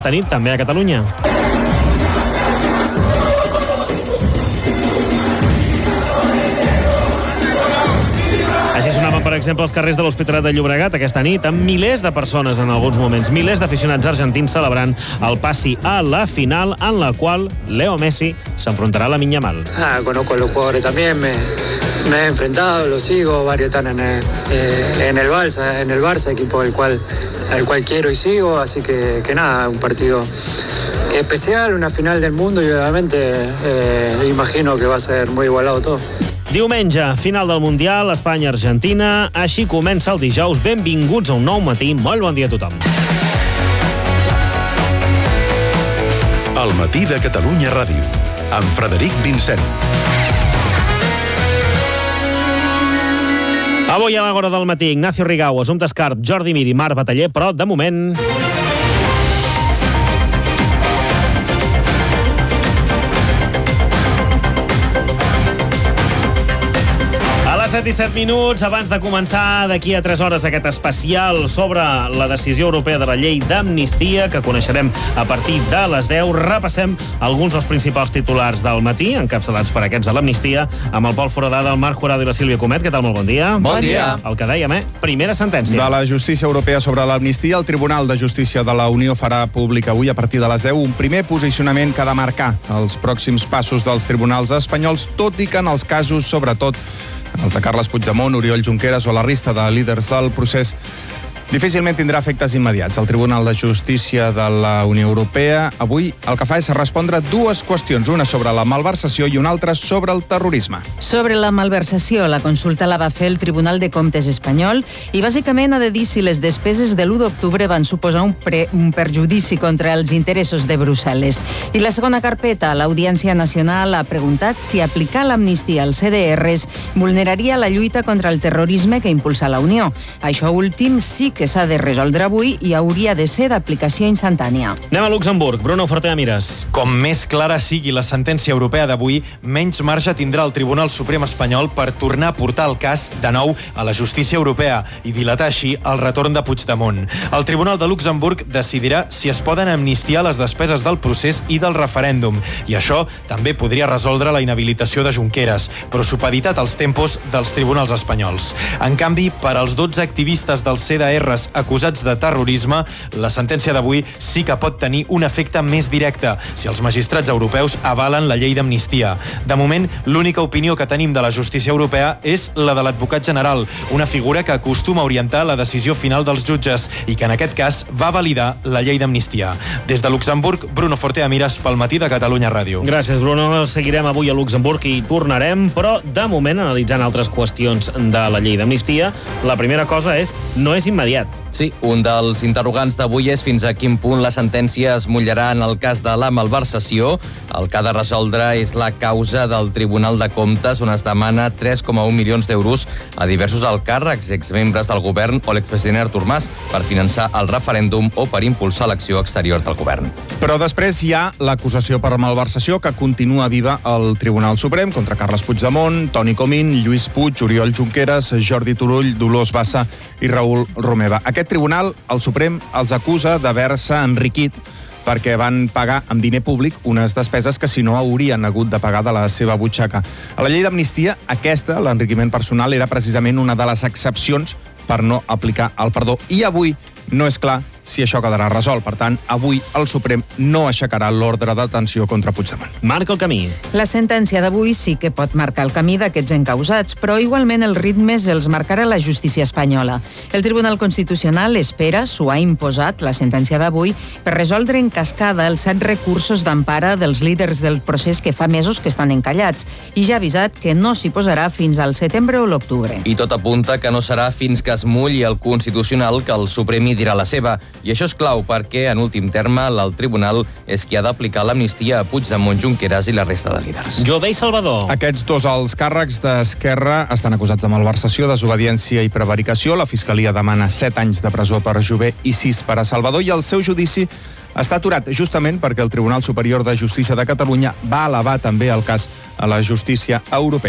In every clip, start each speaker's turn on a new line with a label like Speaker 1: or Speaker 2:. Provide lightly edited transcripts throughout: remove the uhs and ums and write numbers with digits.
Speaker 1: nit també a Catalunya. Així sonaven, per exemple, els carrers de l'Hospitalet de Llobregat aquesta nit, amb milers de persones en alguns moments, milers d'aficionats argentins celebrant el passi a la final, en la qual Leo Messi s'enfrontarà a Lamine Yamal.
Speaker 2: Conozco a los jugadores también, me he enfrentado, los sigo, varios están en el Barça, equipo al cual quiero y sigo, así que nada, un partido especial, una final del mundo y obviamente imagino que va a ser muy igualado todo.
Speaker 1: Diumenge, final del Mundial, Espanya-Argentina. Així comença el dijous. Benvinguts a un nou matí. Molt bon dia a tothom.
Speaker 3: El matí de Catalunya Ràdio, amb Frederic Vincent.
Speaker 1: Avui a l'hora del matí, Ignacio Rigau, Assumpta Escarp, Jordi Mir i Marc Bataller, però de moment... A 7 i 7 minuts, abans de començar d'aquí a 3 hores aquest especial sobre la decisió europea de la llei d'amnistia, que coneixerem a partir de les 10, repassem alguns dels principals titulars del matí, encapçalats per aquests de l'amnistia, amb el Pol Foradada, el Marc Jurado i la Sílvia Comet. Què tal? Molt bon dia.
Speaker 4: Bon dia.
Speaker 1: El que dèiem, primera sentència.
Speaker 4: De la justícia europea sobre l'amnistia, el Tribunal de Justícia de la Unió farà públic avui, a partir de les 10, un primer posicionament que ha de marcar els pròxims passos dels tribunals espanyols, tot i que en els casos, sobretot, els de Carles Puigdemont, Oriol Junqueras o la resta de líders del procés, difícilment tindrà efectes immediats. El Tribunal de Justícia de la Unió Europea avui el que fa és respondre dues qüestions, una sobre la malversació i una altra sobre el terrorisme.
Speaker 5: Sobre la malversació, la consulta la va fer el Tribunal de Comptes espanyol i bàsicament ha de dir si les despeses de l'1 d'octubre van suposar un perjudici contra els interessos de Brussel·les. I la segona carpeta, l'Audiència Nacional ha preguntat si aplicar l'amnistia als CDRs vulneraria la lluita contra el terrorisme que impulsa la Unió. Això últim sí que s'ha de resoldre avui i hauria de ser d'aplicació instantània.
Speaker 1: Anem a Luxemburg. Bruno Fortea Mires.
Speaker 6: Com més clara sigui la sentència europea d'avui, menys marge tindrà el Tribunal Suprem espanyol per tornar a portar el cas de nou a la justícia europea i dilatar així el retorn de Puigdemont. El Tribunal de Luxemburg decidirà si es poden amnistiar les despeses del procés i del referèndum, i això també podria resoldre la inhabilitació de Junqueras, però supeditat als tempos dels tribunals espanyols. En canvi, per als 12 activistes del CDR acusats de terrorisme, la sentència d'avui sí que pot tenir un efecte més directe si els magistrats europeus avalen la llei d'amnistia. De moment, l'única opinió que tenim de la justícia europea és la de l'advocat general, una figura que acostuma a orientar la decisió final dels jutges i que en aquest cas va validar la llei d'amnistia. Des de Luxemburg, Bruno Fortea Mires pel matí de Catalunya Ràdio.
Speaker 1: Gràcies, Bruno. Seguirem avui a Luxemburg i tornarem, però de moment analitzant altres qüestions de la llei d'amnistia. La primera cosa és, no és immediat.
Speaker 7: Sí, un dels interrogants d'avui és fins a quin punt la sentència es mullarà en el cas de la malversació. El que ha de resoldre és la causa del Tribunal de Comptes, on es demana 3,1 milions d'euros a diversos alts càrrecs, exmembres del govern o l'expresident Artur Mas, per finançar el referèndum o per impulsar l'acció exterior del govern.
Speaker 4: Però després hi ha l'acusació per malversació que continua viva al Tribunal Suprem contra Carles Puigdemont, Toni Comín, Lluís Puig, Oriol Junqueras, Jordi Turull, Dolors Bassa i Raül Romeva. Aquest tribunal, el Suprem, els acusa d'haver-se enriquit perquè van pagar amb diner públic unes despeses que si no haurien hagut de pagar de la seva butxaca. A la llei d'amnistia, aquesta, l'enriquiment personal, era precisament una de les excepcions per no aplicar el perdó. I avui no és clar si això quedarà resolt. Per tant, avui el Suprem no aixecarà l'ordre de detenció contra Puigdemont.
Speaker 1: Marca el camí.
Speaker 5: La sentència d'avui sí que pot marcar el camí d'aquests encausats, però igualment els ritmes els marcarà la justícia espanyola. El Tribunal Constitucional espera, s'ho ha imposat, la sentència d'avui, per resoldre en cascada els 7 recursos d'empara dels líders del procés que fa mesos que estan encallats, i ja ha avisat que no s'hi posarà fins al setembre o l'octubre.
Speaker 7: I tot apunta que no serà fins que es mulli el Constitucional que el Suprem hi dirà la seva. I això és clau perquè, en últim terme, el Tribunal és qui ha d'aplicar l'amnistia a Puigdemont, Junqueras i la resta de líders.
Speaker 1: Jové i Salvador.
Speaker 4: Aquests dos alts càrrecs d'Esquerra estan acusats de malversació, desobediència i prevaricació. La Fiscalia demana 7 anys de presó per Jové i 6 per a Salvador, i el seu judici està aturat justament perquè el Tribunal Superior de Justícia de Catalunya va elevar també el cas a la justícia europea.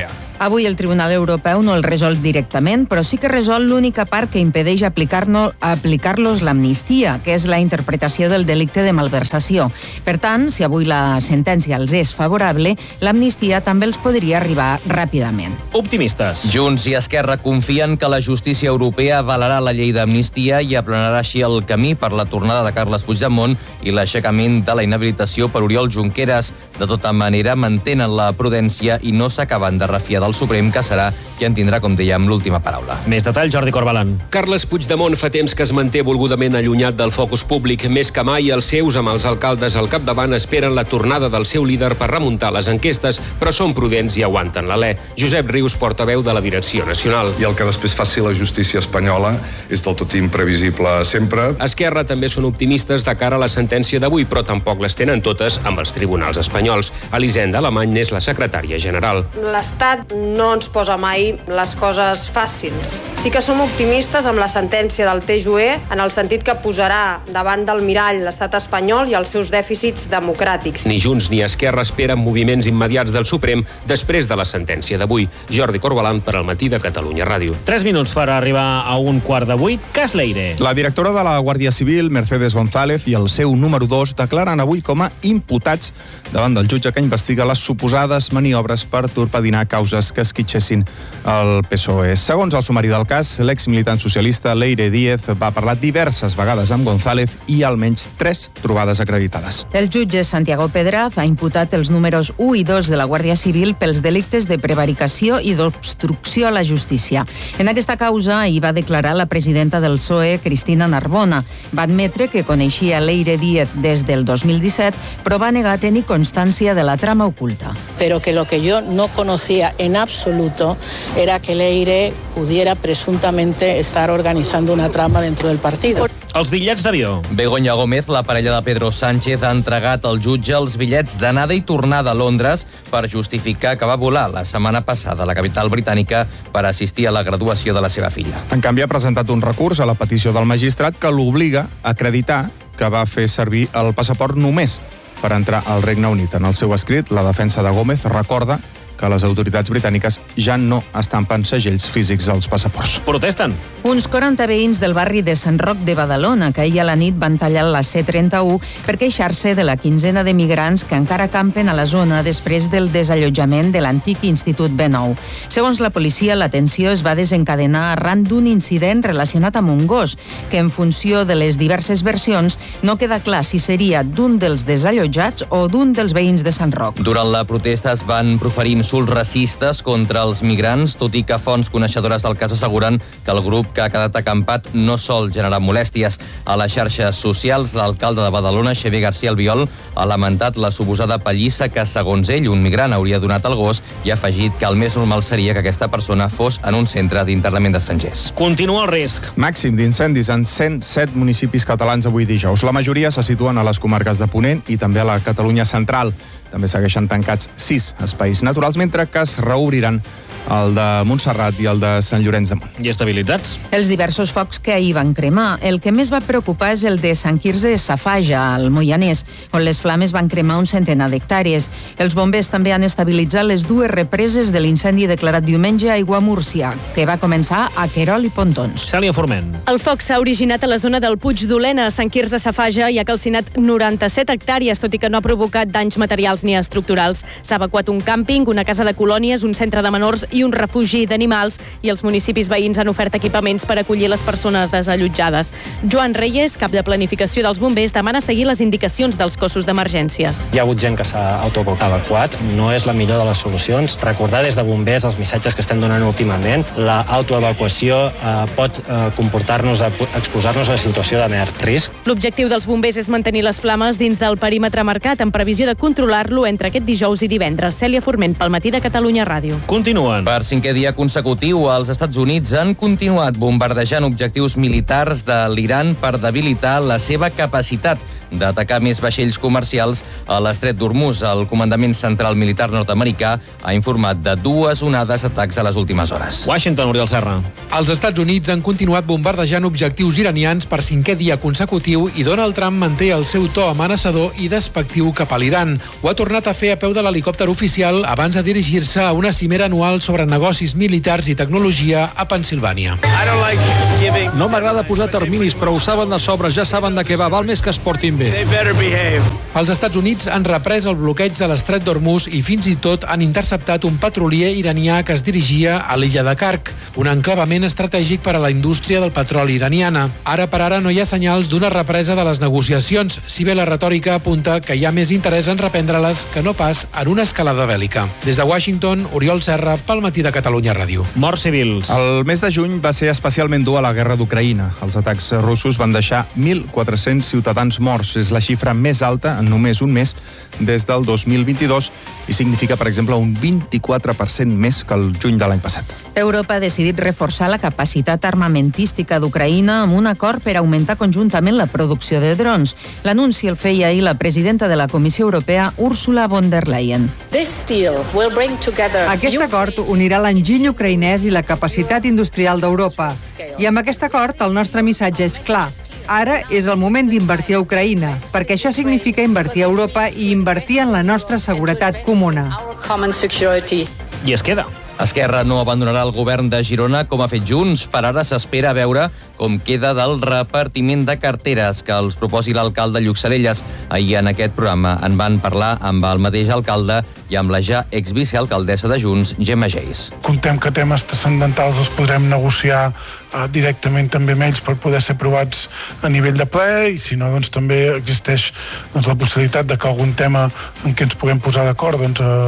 Speaker 5: Avui el Tribunal Europeu no el resol directament, però sí que resol l'única part que impedeix aplicar-los l'amnistia, que és la interpretació del delicte de malversació. Per tant, si avui la sentència els és favorable, l'amnistia també els podria arribar ràpidament.
Speaker 1: Optimistes.
Speaker 7: Junts i Esquerra confien que la justícia europea avalarà la llei d'amnistia i aplanarà així el camí per la tornada de Carles Puigdemont i l'aixecament de la inhabilitació per Oriol Junqueras. De tota manera, mantenen la prudència i no s'acaben de refiar del Suprem, que serà qui en tindrà, com dèiem, l'última paraula.
Speaker 1: Més detall, Jordi Corbalan.
Speaker 8: Carles Puigdemont fa temps que es manté volgudament allunyat del focus públic. Més que mai, els seus, amb els alcaldes al capdavant, esperen la tornada del seu líder per remuntar les enquestes, però són prudents i aguanten l'alè. Josep Rius, portaveu de la Direcció Nacional.
Speaker 9: I el que després faci la justícia espanyola és del tot imprevisible sempre.
Speaker 8: Esquerra també són optimistes de cara a la sentència d'avui, però tampoc les tenen totes amb els tribunals espanyols. Elisenda Alemany n'és la secretària general.
Speaker 10: L'Estat no ens posa mai les coses fàcils. Sí que som optimistes amb la sentència del TJUE en el sentit que posarà davant del mirall l'estat espanyol i els seus dèficits democràtics.
Speaker 8: Ni Junts ni Esquerra esperen moviments immediats del Suprem després de la sentència d'avui. Jordi Corbalan per al Matí de Catalunya Ràdio.
Speaker 1: 3 minuts per arribar a 7:15. Cas Leire.
Speaker 4: La directora de la Guàrdia Civil, Mercedes González, i el seu número 2 declaren avui com a imputats davant del jutge que investiga les suposades maniobres per torpedinar causes que esquitxessin el PSOE. Segons el sumari del cas, l'exmilitant socialista Leire Díez va parlar diverses vegades amb González i almenys 3 trobades acreditades.
Speaker 5: El jutge Santiago Pedraz ha imputat els números 1 i 2 de la Guàrdia Civil pels delictes de prevaricació i d'obstrucció a la justícia. En aquesta causa hi va declarar la presidenta del PSOE, Cristina Narbona. Va admetre que coneixia Leire Díez des del 2017, però va negar tenir constància de la trama oculta.
Speaker 11: Pero que lo que yo no conocía en absoluto era que Leire pudiera presuntamente estar organizando una trama dentro del partido.
Speaker 1: Els bitllets d'avió.
Speaker 7: Begoña Gómez, la parella de Pedro Sánchez, ha entregat al jutge els bitllets d'anada i tornada a Londres per justificar que va volar la setmana passada a la capital britànica per assistir a la graduació de la seva filla.
Speaker 4: En canvi, ha presentat un recurs a la petició del magistrat que l'obliga a acreditar que va fer servir el passaport només per entrar al Regne Unit. En el seu escrit, la defensa de Gómez recorda que les autoritats britàniques ja no estampen segells físics als passaports.
Speaker 1: Protesten.
Speaker 5: Uns 40 veïns del barri de Sant Roc de Badalona, que ahir a la nit van tallar la C31 per queixar-se de la quinzena de migrants que encara campen a la zona després del desallotjament de l'antic Institut B9. Segons la policia, la tensió es va desencadenar arran d'un incident relacionat amb un gos, que en funció de les diverses versions no queda clar si seria d'un dels desallotjats o d'un dels veïns de Sant Roc.
Speaker 7: Durant la protesta es van proferir insults racistes contra els migrants, tot i que fonts coneixedores del cas asseguren que el grup que ha quedat acampat no sol generar molèsties. A les xarxes socials, l'alcalde de Badalona, Xavier García Albiol, ha lamentat la suposada pallissa que, segons ell, un migrant hauria donat al gos i ha afegit que el més normal seria que aquesta persona fos en un centre d'internament d'estrangers.
Speaker 1: Continua el risc.
Speaker 4: Màxim d'incendis en 107 municipis catalans avui dijous. La majoria se situen a les comarques de Ponent i també a la Catalunya central. També segueixen tancats 6 espais naturals, mentre que es reobriran el de Montserrat i el de Sant Llorenç de Munt.
Speaker 1: I estabilitzats?
Speaker 5: Els diversos focs que ahir van cremar. El que més va preocupar és el de Sant Quirze Safaja, al Moianès, on les flames van cremar un centenar d'hectàrees. Els bombers també han estabilitzat les 2 represes de l'incendi declarat diumenge a Aiguamúrcia, que va començar a Querol i Pontons.
Speaker 1: Cèlia Forment.
Speaker 12: El foc s'ha originat a la zona del Puig d'Olena, a Sant Quirze Safaja, i ha calcinat 97 hectàrees, tot i que no ha provocat danys materials ni estructurals. S'ha evacuat un càmping, una casa de colònies, un centre de menors i un refugi d'animals, i els municipis veïns han ofert equipaments per acollir les persones desallotjades. Joan Reyes, cap de planificació dels bombers, demana seguir les indicacions dels cossos d'emergències.
Speaker 13: Hi ha hagut gent que s'ha autoevacuat, no és la millor de les solucions. Recordar des de bombers els missatges que estem donant últimament. L'autoevacuació pot comportar-nos a exposar-nos a la situació de mer risc.
Speaker 12: L'objectiu dels bombers és mantenir les flames dins del perímetre marcat, en previsió de controlar-lo entre aquest dijous i divendres. Cèlia Forment, pel Matí de Catalunya Ràdio.
Speaker 1: Continuen.
Speaker 7: Per 5è dia consecutiu, els Estats Units han continuat bombardejant objectius militars de l'Iran per debilitar la seva capacitat d'atacar més vaixells comercials a l'estret d'Hormuz. El comandament central militar nord-americà ha informat de 2 onades d'atacs a les últimes hores.
Speaker 1: Washington, Oriol Serra.
Speaker 14: Els Estats Units han continuat bombardejant objectius iranians per 5è dia consecutiu i Donald Trump manté el seu to amenaçador i despectiu cap a l'Iran. Ho ha tornat a fer a peu de l'helicòpter oficial abans de a dirigir-se a una cimera anual sobre negocis militars i tecnologia a Pensilvània.
Speaker 15: No m'agrada posar terminis, però ho saben de sobre, ja saben de què va, val més que es portin bé.
Speaker 14: Els Estats Units han reprès el bloqueig de l'estret d'Hormuz i fins i tot han interceptat un petrolier iranià que es dirigia a l'illa de Kark, un enclavament estratègic per a la indústria del petroli iraniana. Ara per ara no hi ha senyals d'una represa de les negociacions, si bé la retòrica apunta que hi ha més interès en reprendre-les que no pas en una escalada bèl·lica. Des de Washington, Oriol Serra, pel Matí de Catalunya Ràdio.
Speaker 1: Morts civils.
Speaker 4: El mes de juny va ser especialment dur a la guerra d'Ucraïna. Els atacs russos van deixar 1.400 ciutadans morts. És la xifra més alta en només un mes des del 2022 i significa, per exemple, un 24% més que el juny de l'any passat.
Speaker 5: Europa ha decidit reforçar la capacitat armamentística d'Ucraïna amb un acord per augmentar conjuntament la producció de drons. L'anunci el feia ahir la presidenta de la Comissió Europea, Ursula von der Leyen.
Speaker 16: Aquest acord unirà l'enginy ucraïnès i la capacitat industrial d'Europa. I amb aquest acord el nostre missatge és clar. Ara és el moment d'invertir a Ucraïna, perquè això significa invertir a Europa i invertir en la nostra seguretat comuna.
Speaker 1: I es queda.
Speaker 7: Esquerra no abandonarà el govern de Girona com ha fet Junts. Per ara s'espera a veure com queda del repartiment de carteres que els proposi l'alcalde Lluc Salelles. Ahir en aquest programa en van parlar amb el mateix alcalde i amb la ja exvicealcaldessa de Junts, Gemma Geis.
Speaker 17: Contem que temes transcendentals els podrem negociar directament també amb ells per poder ser aprovats a nivell de ple i si no, doncs també existeix la possibilitat de que algun tema en què ens puguem posar d'acord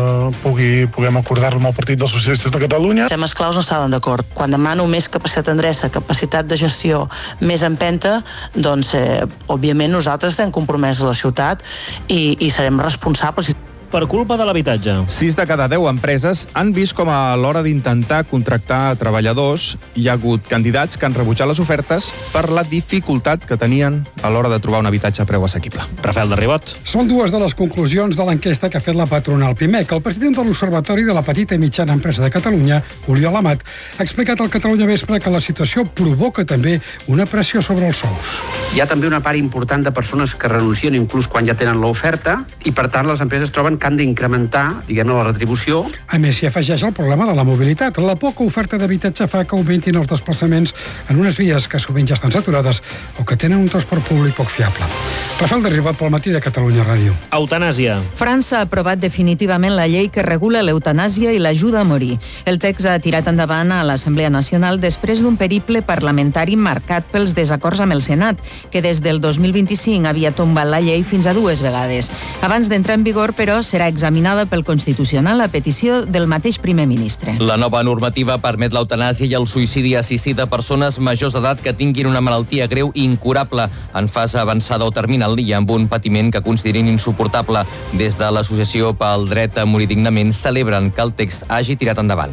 Speaker 17: puguem acordar-lo amb el Partit dels Socialistes de Catalunya.
Speaker 11: Els temes claus no estaven d'acord. Quan demano més capacitat d'endreça, capacitat de gestió, més empenta, doncs, òbviament, nosaltres estem compromesos a la ciutat i serem responsables.
Speaker 1: Per culpa de l'habitatge.
Speaker 4: 6 de cada 10 empreses han vist com a l'hora d'intentar contractar treballadors hi ha hagut candidats que han rebutjat les ofertes per la dificultat que tenien a l'hora de trobar un habitatge a preu assequible.
Speaker 1: Rafael de Ribot.
Speaker 18: Són dues de les conclusions de l'enquesta que ha fet la patronal PIMEC. El president de l'Observatori de la Petita i Mitjana Empresa de Catalunya, Oriol Amat, ha explicat al Catalunya Vespre que la situació provoca també una pressió sobre els sous.
Speaker 19: Hi ha també una part important de persones que renuncien inclús quan ja tenen l'oferta i, per tant, les empreses troben que han d'incrementar, diguem-ne, la retribució.
Speaker 18: A més, s'hi afegeix el problema de la mobilitat. La poca oferta d'habitatge fa que augmentin els desplaçaments en unes vies que sovint ja estan saturades o que tenen un transport públic poc fiable. Rafael de Ribot, pel Matí de Catalunya Ràdio.
Speaker 1: Eutanàsia.
Speaker 5: França ha aprovat definitivament la llei que regula l'eutanàsia i l'ajuda a morir. El text ha tirat endavant a l'Assemblea Nacional després d'un periple parlamentari marcat pels desacords amb el Senat, que des del 2025 havia tombat la llei fins a 2 vegades. Abans d'entrar en vigor, però, serà examinada pel Constitucional a petició del mateix primer ministre.
Speaker 7: La nova normativa permet l'eutanàsia i el suïcidi assistit a persones majors d'edat que tinguin una malaltia greu i incurable en fase avançada o terminal i amb un patiment que considerin insuportable. Des de l'Associació pel Dret a Morir Dignament celebren que el text hagi tirat endavant.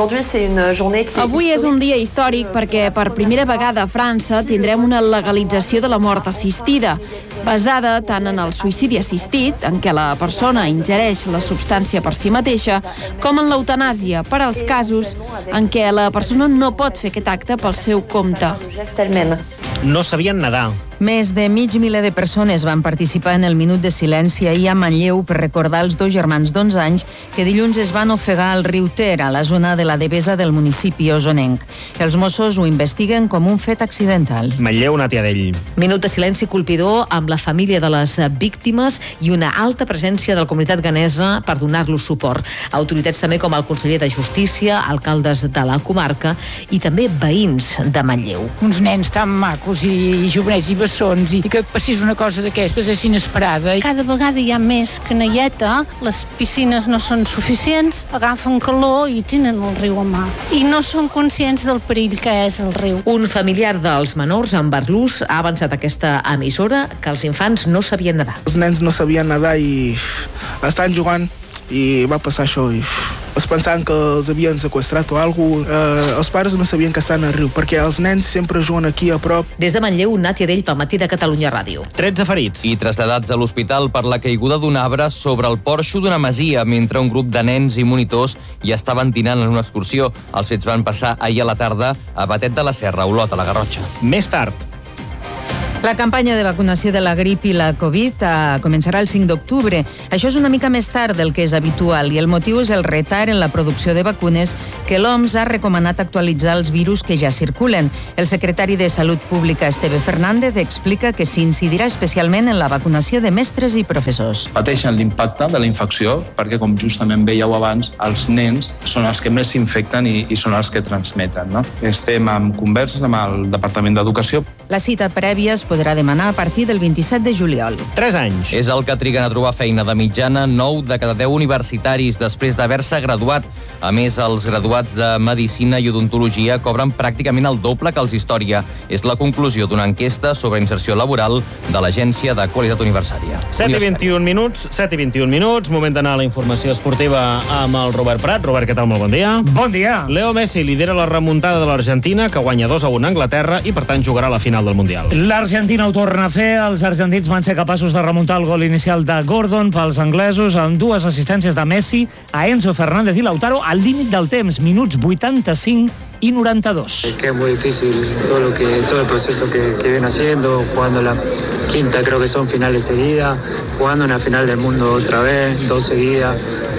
Speaker 12: Avui és un dia històric perquè per primera vegada a França tindrem una legalització de la mort assistida, basada tant en el suïcidi assistit, en què la persona ingereix la substància per si mateixa, com en l'eutanàsia, per als casos en què la persona no pot fer aquest acte pel seu compte.
Speaker 1: No sabien nedar.
Speaker 5: Més de mig miler de persones van participar en el minut de silenci ahir a Manlleu per recordar els 2 germans d'11 anys que dilluns es van ofegar al riu Ter, a la zona de la Devesa del municipi osonenc. Els Mossos ho investiguen com un fet accidental.
Speaker 1: Manlleu, Nàtia Dell.
Speaker 20: Minut de silenci colpidor amb la família de les víctimes i una alta presència de la comunitat ghanesa per donar-los suport. Autoritats també com el conseller de Justícia, alcaldes de la comarca i també veïns de Manlleu.
Speaker 21: Uns nens tan macos i jovenets i bessons i que passés una cosa d'aquestes és inesperada.
Speaker 22: Cada vegada hi ha més canalleta, les piscines no són suficients, agafen calor i tenen el riu a mà. I no són conscients del perill que és el riu.
Speaker 20: Un familiar dels menors, en Barlús, ha avançat aquesta emissora que els infants no sabien nedar.
Speaker 23: Els nens no sabien nedar i estan jugant i va passar això i es pensaven que els havien sequestrat o alguna cosa. Els pares no sabien que estan al riu, perquè els nens sempre juguen aquí a prop.
Speaker 20: Des de Manlleu, Nàtia Dell, pel Matí de Catalunya Ràdio.
Speaker 1: 13 ferits.
Speaker 7: I traslladats a l'hospital per la caiguda d'un arbre sobre el porxo d'una masia, mentre un grup de nens i monitors hi estaven dinant en una excursió. Els fets van passar ahir a la tarda a Batet de la Serra, Olot, a la Garrotxa.
Speaker 1: Més tard.
Speaker 5: La campanya de vacunació de la grip i la Covid començarà el 5 d'octubre. Això és una mica més tard del que és habitual i el motiu és el retard en la producció de vacunes que l'OMS ha recomanat actualitzar els virus que ja circulen. El secretari de Salut Pública, Esteve Fernández, explica que s'incidirà especialment en la vacunació de mestres i professors.
Speaker 2: Pateixen l'impacte de la infecció perquè, com justament veieu abans, els nens són els que més s'infecten i són els que transmeten. No? Estem en converses amb el Departament d'Educació.
Speaker 5: La cita prèvia es podrà demanar a partir del 27 de juliol.
Speaker 1: 3 anys.
Speaker 7: És el que triguen a trobar feina de mitjana 9 de cada 10 universitaris després d'haver-se graduat. A més, els graduats de Medicina i Odontologia cobren pràcticament el doble que els d'Història. És la conclusió d'una enquesta sobre inserció laboral de l'Agència de Qualitat Universitària.
Speaker 1: 7:21 minuts, moment d'anar a la informació esportiva amb el Robert Prat. Robert, què tal? Molt bon dia.
Speaker 3: Bon dia.
Speaker 1: Leo Messi lidera la remuntada de l'Argentina, que guanya 2-1 a Anglaterra i, per tant, jugarà a la final del Mundial.
Speaker 3: L'Argentina ho torna a fer. Els argentins van ser capaços de remuntar el gol inicial de Gordon pels anglesos amb 2 assistències de Messi a Enzo Fernández i Lautaro al límit del temps, minuts 85 y 92.
Speaker 6: Es que es muy difícil todo el proceso que viene haciendo, jugando la quinta, creo que son finales seguidas, jugando una final del mundo otra vez, 2 seguidas.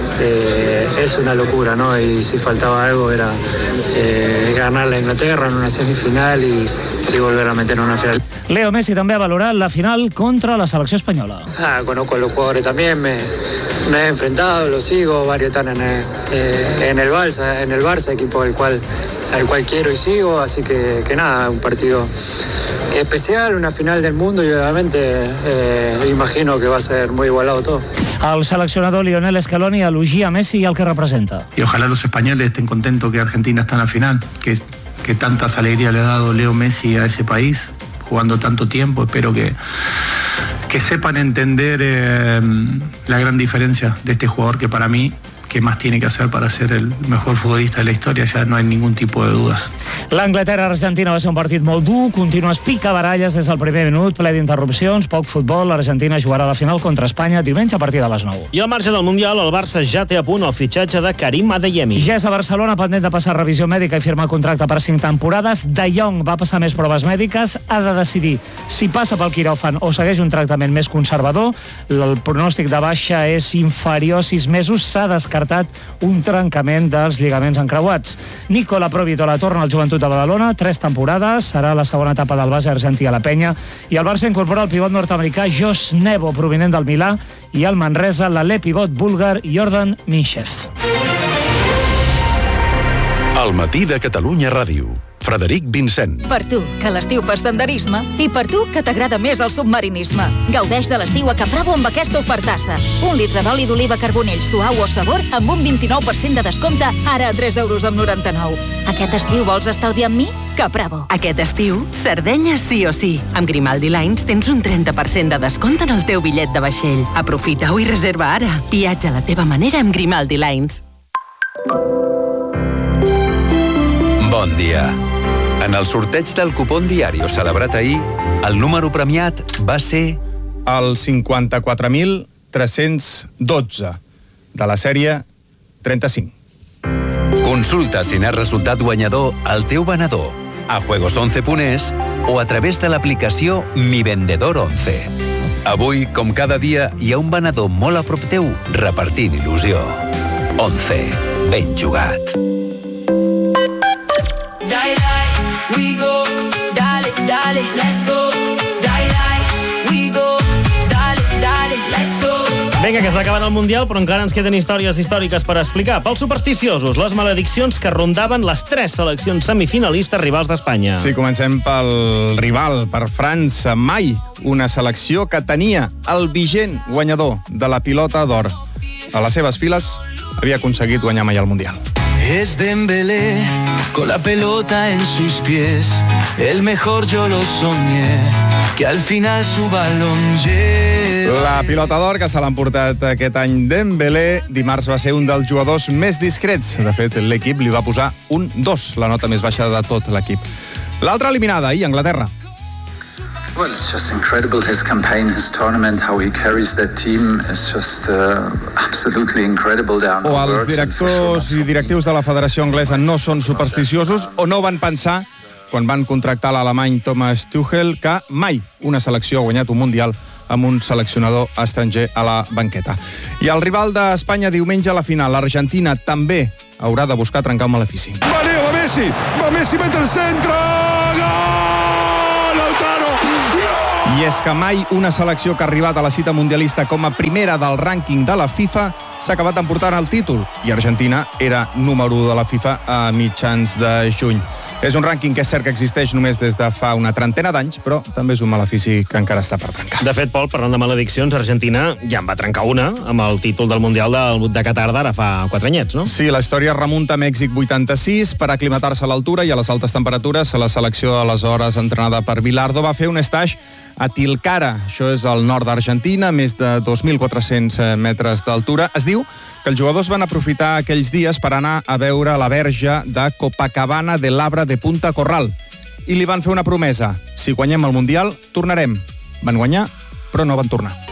Speaker 6: Es una locura, ¿no? Y si faltaba algo era ganar la Inglaterra en una semifinal y volver a meter en una final.
Speaker 3: Leo Messi també ha valorat la final contra la selecció espanyola.
Speaker 6: Conozco a los jugadores también, me he enfrentado, los sigo, varios están en el Barça, equipo al cual quiero y sigo, así que nada, un partido especial, una final del mundo y obviamente imagino que va a ser muy igualado todo.
Speaker 3: El seleccionador Lionel Scaloni elogia Messi y el que representa.
Speaker 24: Y ojalá los españoles estén contentos que Argentina está en la final, que tantas alegrías le ha dado Leo Messi a ese país, jugando tanto tiempo. Espero que sepan entender la gran diferencia de este jugador que para mí, ¿qué más tiene que hacer para ser el mejor futbolista de la historia? Ya no hay ningún tipo de dudas.
Speaker 3: L'Anglaterra-Argentina va ser un partit molt dur, continues picabaralles des del primer minut, ple d'interrupcions, poc futbol. L'Argentina jugarà la final contra Espanya diumenge a partir de les 9.
Speaker 1: I al marge del Mundial, el Barça ja té a punt el fitxatge de Karim Adeyemi.
Speaker 3: Ja és a Barcelona, pendent de passar revisió mèdica i firmar contracte per 5 temporades. De Jong va passar més proves mèdiques, ha de decidir si passa pel quiròfan o segueix un tractament més conservador. El pronòstic de baixa és inferior a 6 mesos, s'ha descartat un trencament dels lligaments encreuats. Nicola Provitola torna al Joventut de Badalona, 3 temporades, serà la segona etapa del base argentí a la penya, i el Barça incorpora el pivot nord-americà Josh Nebo, provinent del Milà, i el Manresa, l'alè pivot búlgar Jordan Minchev.
Speaker 25: Al matí de Catalunya Ràdio. Frederic Vincent.
Speaker 26: Per tu, que a l'estiu fas senderisme, i per tu, que t'agrada més el submarinisme. Gaudeix de l'estiu a Capravo amb aquesta ofertassa. 1 litre d'oli d'oliva carbonell suau o sabor amb un 29% de descompte, ara a 3,99 €. Aquest estiu vols estalviar amb mi? Capravo.
Speaker 27: Aquest estiu, Sardenya sí o sí. Amb Grimaldi Lines tens un 30% de descompte en el teu bitllet de vaixell. Aprofita-ho i reserva ara. Viatja a la teva manera amb Grimaldi Lines.
Speaker 25: Bon dia. En el sorteig del cupón Diario celebrat ahir, el número premiat va ser
Speaker 4: el 54.312 de la sèrie 35.
Speaker 25: Consulta si n'has resultat guanyador al teu venedor, a juegos11.es o a través de l'aplicació Mi Vendedor 11. Avui, com cada dia, hi ha un venedor molt a prop teu repartint il·lusió. 11. Ben jugat.
Speaker 28: We go, dale, dale, let's go. Die, we go, dale, dale, let's go.
Speaker 1: Vinga, que està acabant el Mundial, però encara ens queden històries històriques per explicar. Pels supersticiosos, les malediccions que rondaven les 3 seleccions semifinalistes rivals d'Espanya.
Speaker 4: Sí, comencem pel rival, per França. Mai una selecció que tenia el vigent guanyador de la pilota d'or a les seves files havia aconseguit guanyar mai el Mundial.
Speaker 29: Es Dembélé, con la pelota en sus pies, el mejor yo lo soñé, que al final su balón lleva.
Speaker 4: La pilota d'or que se l'ha emportat aquest any Dembélé, dimarts va ser un dels jugadors més discrets. De fet, l'equip li va posar un 2, la nota més baixa de tot l'equip. L'altra eliminada, ahir, Anglaterra.
Speaker 30: Well, it's just incredible, his campaign, his tournament, how he carries that team is just absolutely incredible.
Speaker 4: O els directors i directius de la Federació Anglesa no són supersticiosos o no van pensar quan van contractar l'alemany Thomas Tuchel, que mai una selecció ha guanyat un Mundial amb un seleccionador estranger a la banqueta. I el rival d'Espanya diumenge a la final, l'Argentina, també haurà de buscar trencar un malefici.
Speaker 8: Va Leo, va Messi, mete el centro, gol, Lautaro!
Speaker 4: I és que mai una selecció que ha arribat a la cita mundialista com a primera del rànquing de la FIFA s'ha acabat emportant el títol, i Argentina era número 1 de la FIFA a mitjans de juny. És un rànquing que és cert que existeix només des de fa una trentena d'anys, però també és un malefici que encara està per trencar.
Speaker 1: De fet, Pol, parlant de malediccions, Argentina ja en va trencar una amb el títol del Mundial de Qatar d'ara fa 4 anyets, no?
Speaker 4: Sí, la història remunta a Mèxic 86. Per aclimatar-se a l'altura i a les altes temperatures, la selecció aleshores entrenada per Bilardo va fer un stage a Tilcara. Això és al nord d'Argentina, més de 2.400 metres d'altura. Es diu que els jugadors van aprofitar aquells dies per anar a veure la verge de Copacabana de l'Arbre de Punta Corral. I li van fer una promesa: si guanyem el Mundial, tornarem. Van guanyar, però no van tornar.